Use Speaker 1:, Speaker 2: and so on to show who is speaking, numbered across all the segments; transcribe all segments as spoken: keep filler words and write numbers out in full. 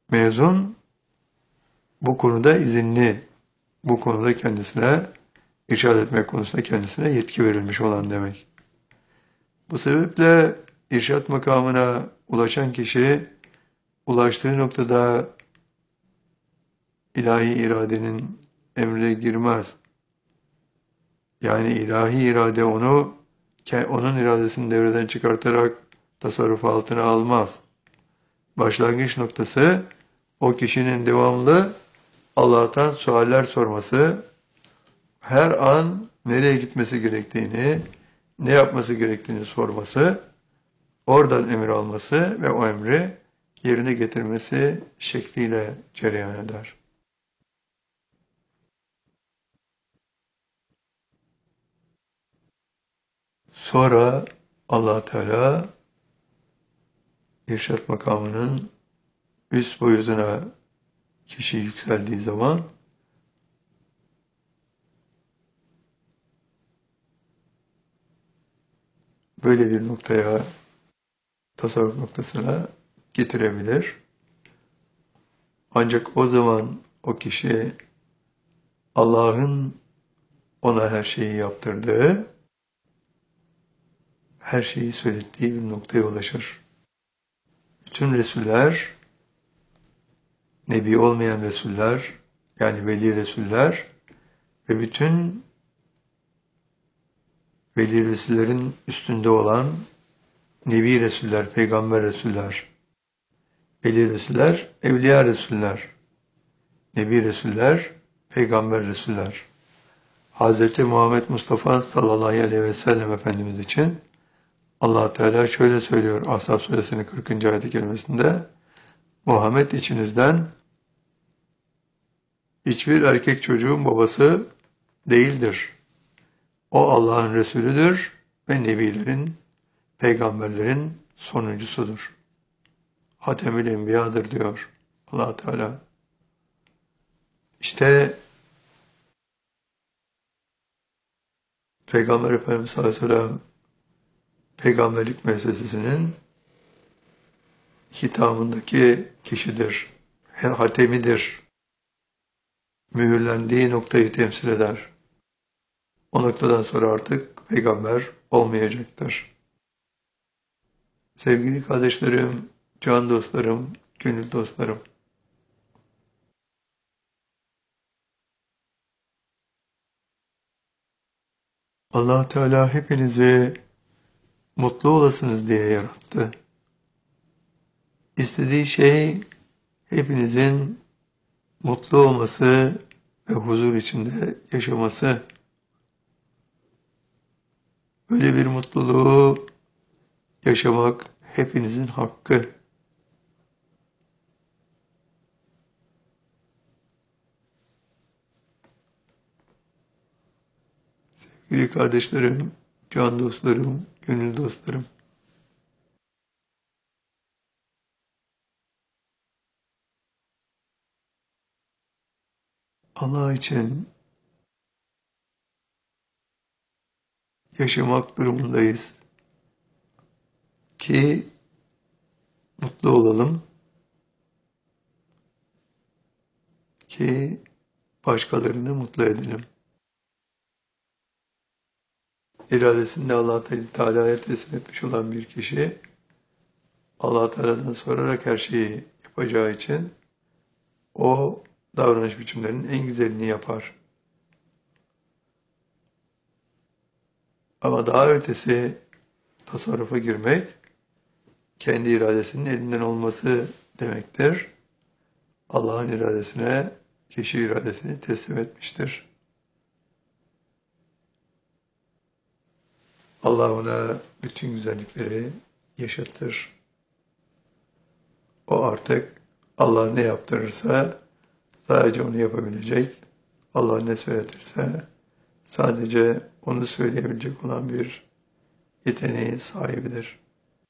Speaker 1: Mezun bu konuda izinli, bu konuda kendisine irşad etmek konusunda kendisine yetki verilmiş olan demek. Bu sebeple irşad makamına ulaşan kişi ulaştığı noktada ilahi iradenin emrine girmez. Yani ilahi irade onu, onun iradesini devreden çıkartarak tasarruf altına almaz. Başlangıç noktası o kişinin devamlı Allah'tan sualler sorması, her an nereye gitmesi gerektiğini, ne yapması gerektiğini sorması, oradan emir alması ve o emri yerine getirmesi şekliyle cereyan eder. Sonra Allah Teala irşad makamının üst boyutuna kişi yükseldiği zaman böyle bir noktaya, tasavvuf noktasına getirebilir. Ancak o zaman o kişi Allah'ın ona her şeyi yaptırdığı, her şeyi söylettiği bir noktaya ulaşır. Bütün Resuller, Nebi olmayan Resuller, yani Veli Resuller ve bütün Veli Resullerin üstünde olan Nebi Resuller, Peygamber Resuller, Veli Resuller, Evliya Resuller, Nebi Resuller, Peygamber Resuller. Hz. Muhammed Mustafa sallallahu aleyhi ve sellem Efendimiz için Allah Teala şöyle söylüyor Ahzab suresinin kırkıncı ayet-i kerimesinde: Muhammed içinizden hiçbir erkek çocuğun babası değildir. O Allah'ın Resulüdür ve Nebilerin, Peygamberlerin sonuncusudur. Hatemül Enbiya'dır diyor Allah Teala. İşte Peygamber Efendimiz sallallahu aleyhi ve sellem peygamberlik müessesesinin hitamındaki kişidir, hatemidir. Mühürlendiği noktayı temsil eder. O noktadan sonra artık peygamber olmayacaktır. Sevgili kardeşlerim, can dostlarım, gönül dostlarım, Allah Teala hepinizi mutlu olasınız diye yarattı. İstediği şey hepinizin mutlu olması ve huzur içinde yaşaması. Böyle bir mutluluğu yaşamak hepinizin hakkı. Sevgili kardeşlerim, can dostlarım, gönül dostlarım, Allah için yaşamak durumundayız ki mutlu olalım, ki başkalarını mutlu edelim. İradesini Allah Teala'ya teslim etmiş olan bir kişi, Allah Teala'dan sorarak her şeyi yapacağı için o davranış biçimlerinin en güzelini yapar. Ama daha ötesi tasarrufa girmek, kendi iradesinin elinden olması demektir. Allah'ın iradesine, kişi iradesini teslim etmiştir. Allah ona bütün güzellikleri yaşatır. O artık Allah ne yaptırırsa sadece onu yapabilecek, Allah ne söyletirse sadece onu söyleyebilecek olan bir yeteneğin sahibidir.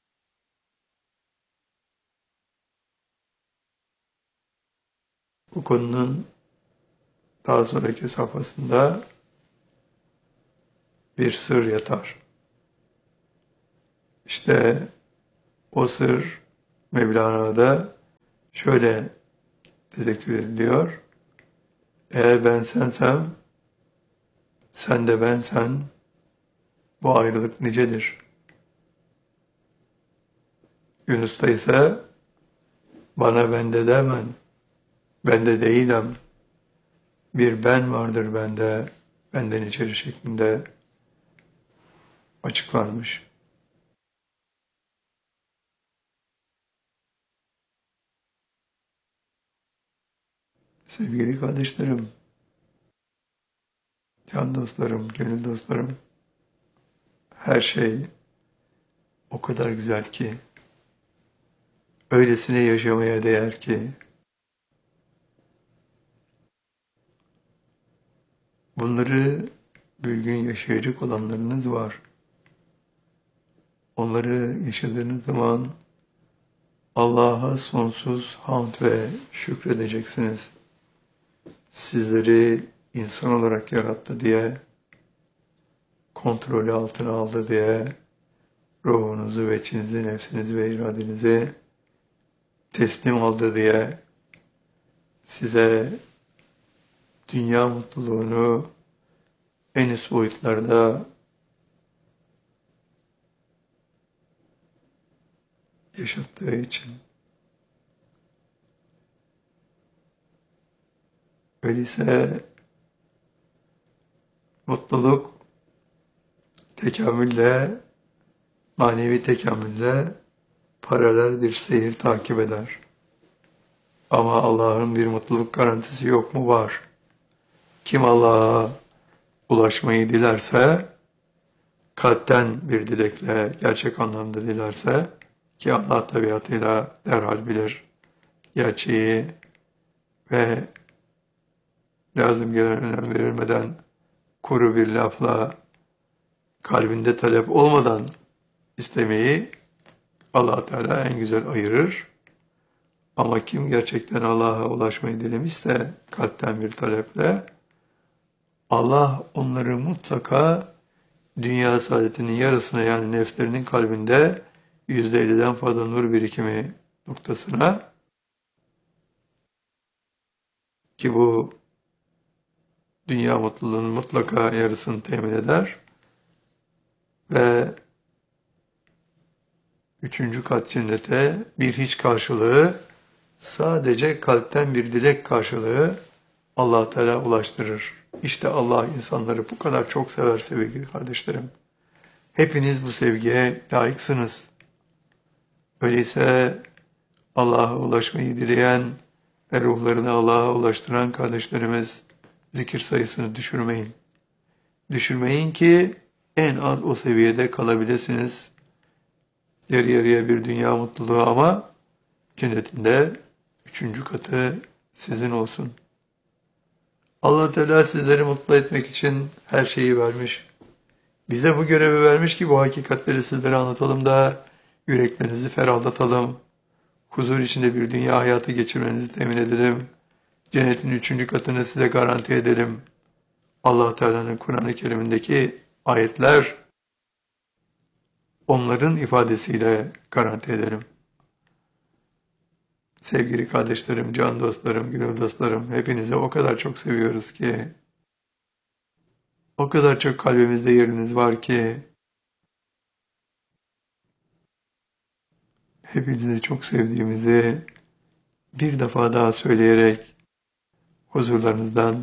Speaker 1: Bu konunun daha sonraki safhasında bir sır yatar. İşte o sır Mevlana'da şöyle tezekkür ediliyor. Eğer ben sensem, sen de bensen, bu ayrılık nicedir. Yunus'ta ise bana bende demen, bende değilim, bir ben vardır bende, benden içeri şeklinde açıklanmış. Sevgili kardeşlerim, can dostlarım, gönül dostlarım, her şey o kadar güzel ki, öylesine yaşamaya değer ki, bunları bir gün yaşayacak olanlarınız var. Onları yaşadığınız zaman Allah'a sonsuz hamd ve şükredeceksiniz. Sizleri insan olarak yarattı diye, kontrolü altına aldı diye, ruhunuzu ve içinizi, nefsinizi ve iradenizi teslim aldı diye, size dünya mutluluğunu en üst boyutlarda yaşattığı için. Öyleyse mutluluk tekamülle, manevi tekamülle paralel bir seyir takip eder. Ama Allah'ın bir mutluluk garantisi yok mu? Var. Kim Allah'a ulaşmayı dilerse, kalpten bir dilekle, gerçek anlamda dilerse, ki Allah tabiatıyla derhal bilir gerçeği ve lazım gelen önem verilmeden, kuru bir lafla, kalbinde talep olmadan istemeyi Allah Teala en güzel ayırır. Ama kim gerçekten Allah'a ulaşmayı dilemişse kalpten bir taleple, Allah onları mutlaka dünya saadetinin yarısına, yani nefslerinin kalbinde yüzde elliden fazla nur birikimi noktasına, ki bu dünya mutluluğunun mutlaka yarısını temin eder ve üçüncü kat cennete bir hiç karşılığı, sadece kalpten bir dilek karşılığı Allah Teala ulaştırır. İşte Allah insanları bu kadar çok sever sevgili kardeşlerim. Hepiniz bu sevgiye layıksınız. Öyleyse Allah'a ulaşmayı dileyen ve ruhlarını Allah'a ulaştıran kardeşlerimiz, zikir sayısını düşürmeyin. Düşürmeyin ki en az o seviyede kalabilirsiniz. Yarı yarıya bir dünya mutluluğu ama cennetinde üçüncü katı sizin olsun. Allah Teala sizleri mutlu etmek için her şeyi vermiş. Bize bu görevi vermiş ki bu hakikatleri sizlere anlatalım da yüreklerinizi ferahlatalım. Huzur içinde bir dünya hayatı geçirmenizi temin edelim. Cennetin üçüncü katını size garanti edelim. Allah Teala'nın Kur'an-ı Kerim'indeki ayetler, onların ifadesiyle garanti edelim. Sevgili kardeşlerim, can dostlarım, gönül dostlarım, hepinizi o kadar çok seviyoruz ki, o kadar çok kalbimizde yeriniz var ki, hepinizi çok sevdiğimizi bir defa daha söyleyerek huzurlarınızdan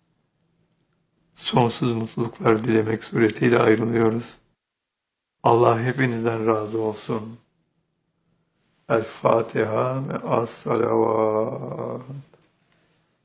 Speaker 1: sonsuz mutluluklar dilemek suretiyle ayrılıyoruz. Allah hepinizden razı olsun. El Fatiha ve as-salavat.